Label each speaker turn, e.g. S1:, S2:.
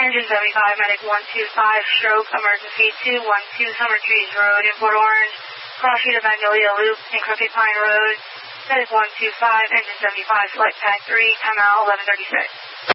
S1: Engine 75, Medic 125, stroke, emergency 212 Summer Trees Road in Port Orange, cross sheet of Magnolia Loop in Crooked Pine Road, Medic 125, Engine 75, select tag 3, timeout 11:36.